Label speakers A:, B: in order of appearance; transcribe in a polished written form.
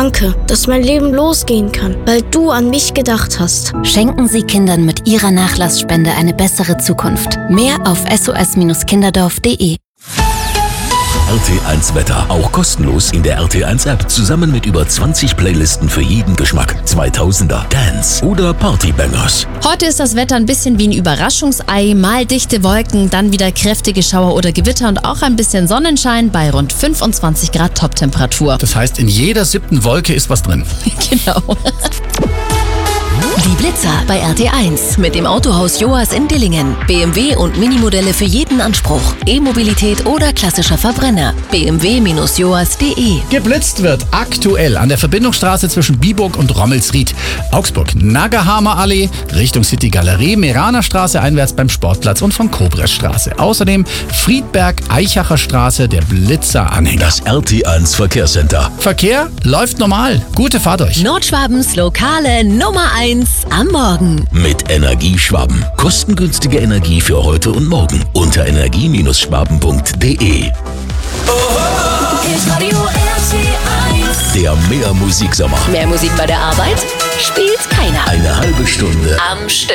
A: Danke, dass mein Leben losgehen kann, weil du an mich gedacht hast.
B: Schenken Sie Kindern mit Ihrer Nachlassspende eine bessere Zukunft. Mehr auf sos-kinderdorf.de.
C: RT1 Wetter, auch kostenlos in der RT1 App, zusammen mit über 20 Playlisten für jeden Geschmack. 2000er, Dance oder Partybangers.
D: Heute ist das Wetter ein bisschen wie ein Überraschungsei. Mal dichte Wolken, dann wieder kräftige Schauer oder Gewitter und auch ein bisschen Sonnenschein bei rund 25 Grad Toptemperatur.
E: Das heißt, in jeder 7. Wolke ist was drin.
D: Genau.
B: Die Blitzer bei RT1 mit dem Autohaus Joas in Dillingen. BMW und Minimodelle für jeden Anspruch. E-Mobilität oder klassischer Verbrenner. bmw-joas.de.
E: Geblitzt wird aktuell an der Verbindungsstraße zwischen Biburg und Rommelsried. Augsburg, Naggerhamer Allee, Richtung City Galerie, Meraner Straße einwärts beim Sportplatz und von Kobresstraße. Außerdem Friedberg, Eichacher Straße, der Blitzer-Anhänger.
C: Das RT1 Verkehrscenter.
E: Verkehr läuft normal. Gute Fahrt euch.
B: Nordschwabens lokale Nummer 1 am Morgen.
C: Mit Energieschwaben. Kostengünstige Energie für heute und morgen. Unter energie-schwaben.de. Der Mehr-Musik-Sommer.
B: Mehr Musik bei der Arbeit? Spielt keiner.
C: Eine halbe Stunde
B: Am Stück.